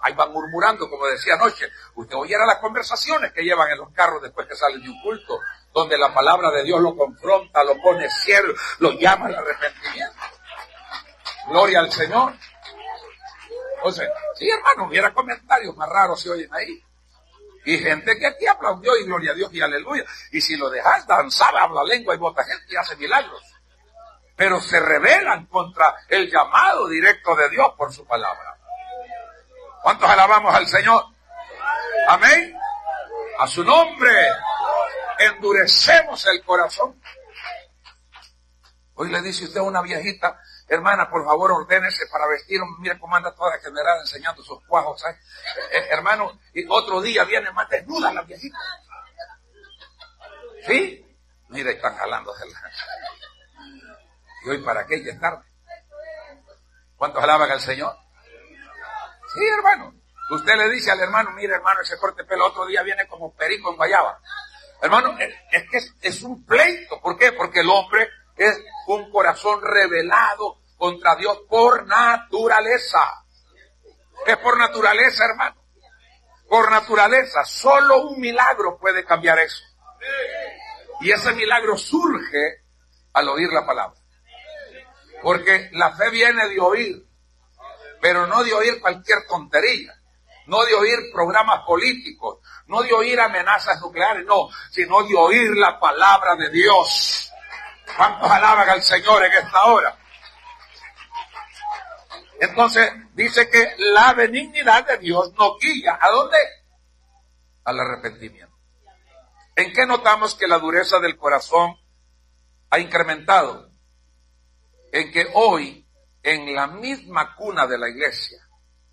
ahí van murmurando, como decía anoche. Usted oyera las conversaciones que llevan en los carros después que salen de un culto, donde la palabra de Dios lo confronta, lo pone ciego, lo llama al arrepentimiento. Gloria al Señor. Entonces, sí, hermano, hubiera comentarios más raros se oyen ahí. Y gente que aquí aplaudió y gloria a Dios y aleluya. Y si lo dejas danzar, habla lengua y bota gente y hace milagros. Pero se rebelan contra el llamado directo de Dios por su palabra. ¿Cuántos alabamos al Señor? Amén. A su nombre. Endurecemos el corazón. Hoy le dice usted a una viejita, hermana, por favor, ordénese para vestir. Mira cómo anda toda generada enseñando sus cuajos, ¿sabes? Hermano, y otro día viene más desnuda la viejita. ¿Sí? Mira, están jalándose la... ¿Y hoy para qué? Ya es tarde. ¿Cuántos alaban al Señor? Sí, hermano. Usted le dice al hermano, mire, hermano, ese corte de pelo otro día viene como perico en guayaba. Hermano, es que es un pleito. ¿Por qué? Porque el hombre es un corazón rebelado contra Dios por naturaleza. Es por naturaleza, hermano. Por naturaleza. Solo un milagro puede cambiar eso. Y ese milagro surge al oír la palabra. Porque la fe viene de oír, pero no de oír cualquier tontería, no de oír programas políticos, no de oír amenazas nucleares, no, sino de oír la palabra de Dios. ¿Cuántos alaban al Señor en esta hora? Entonces, dice que la benignidad de Dios nos guía. ¿A dónde? Al arrepentimiento. ¿En qué notamos que la dureza del corazón ha incrementado? En que hoy, en la misma cuna de la iglesia,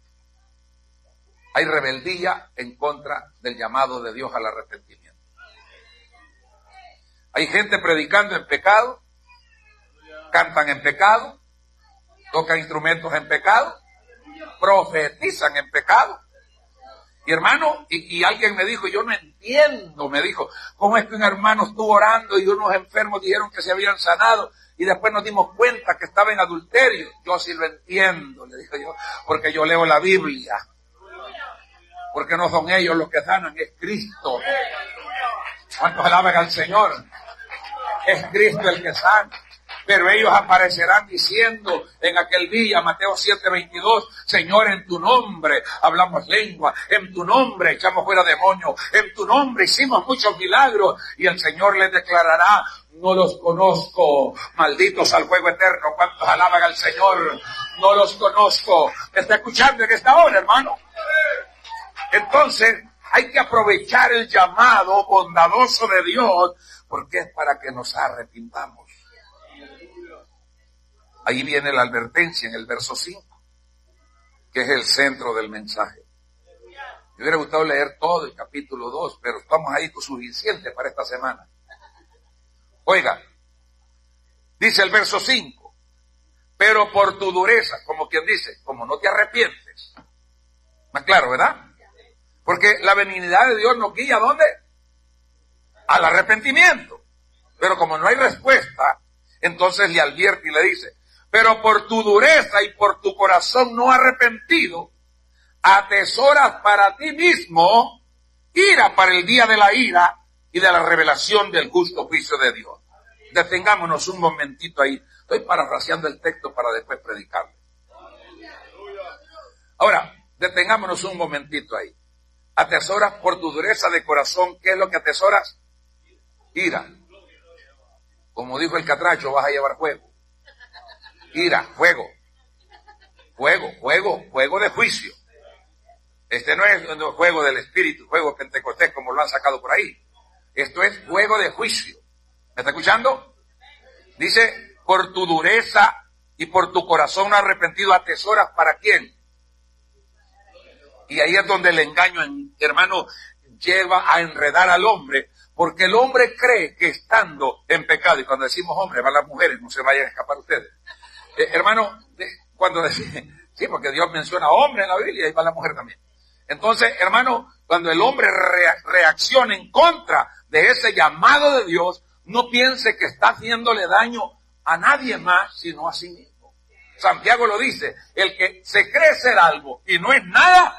hay rebeldía en contra del llamado de Dios al arrepentimiento. Hay gente predicando en pecado, cantan en pecado, tocan instrumentos en pecado, profetizan en pecado. Y hermano, y alguien me dijo, yo no entiendo, me dijo, ¿cómo es que un hermano estuvo orando y unos enfermos dijeron que se habían sanado? Y después nos dimos cuenta que estaba en adulterio. Yo sí lo entiendo, le dije yo, porque yo leo la Biblia. Porque no son ellos los que sanan, es Cristo. ¿Cuántos alaban al Señor? Es Cristo el que sana. Pero ellos aparecerán diciendo en aquel día, Mateo 7:22, Señor, en tu nombre hablamos lengua, en tu nombre echamos fuera demonios, en tu nombre hicimos muchos milagros. Y el Señor les declarará, no los conozco, malditos al fuego eterno. ¿Cuántos alaban al Señor? No los conozco. ¿Me está escuchando en esta hora, hermano? Entonces, hay que aprovechar el llamado bondadoso de Dios, porque es para que nos arrepintamos. Ahí viene la advertencia en el verso 5, que es el centro del mensaje. Me hubiera gustado leer todo el capítulo 2, pero estamos ahí suficiente para esta semana. Oiga, dice el verso 5, pero por tu dureza, como quien dice, como no te arrepientes. Más claro, ¿verdad? Porque la benignidad de Dios nos guía ¿a dónde? Al arrepentimiento. Pero como no hay respuesta, entonces le advierte y le dice, pero por tu dureza y por tu corazón no arrepentido, atesoras para ti mismo ira para el día de la ira y de la revelación del justo juicio de Dios. Detengámonos un momentito ahí. Estoy parafraseando el texto para después predicarle. Ahora, detengámonos un momentito ahí. Atesoras por tu dureza de corazón. ¿Qué es lo que atesoras? Ira. Como dijo el catracho, vas a llevar fuego. Ira, fuego. Fuego de juicio. Este no es un juego del espíritu, juego pentecostés como lo han sacado por ahí. Esto es fuego de juicio. ¿Me está escuchando? Dice, por tu dureza y por tu corazón arrepentido atesoras ¿para quién? Y ahí es donde el engaño, hermano, lleva a enredar al hombre, porque el hombre cree que estando en pecado, y cuando decimos hombre, van las mujeres, no se vayan a escapar ustedes. Hermano, cuando decimos, sí, porque Dios menciona hombre en la Biblia, y ahí va la mujer también. Entonces, hermano, cuando el hombre reacciona en contra de ese llamado de Dios, no piense que está haciéndole daño a nadie más, sino a sí mismo. Santiago lo dice, el que se cree ser algo y no es nada,